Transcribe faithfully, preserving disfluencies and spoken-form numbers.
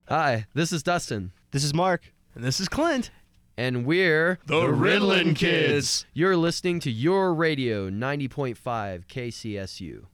Hi, this is Dustin. This is Mark. And this is Clint. And we're The Ritalin Kids. You're listening to Your Radio ninety point five K C S U.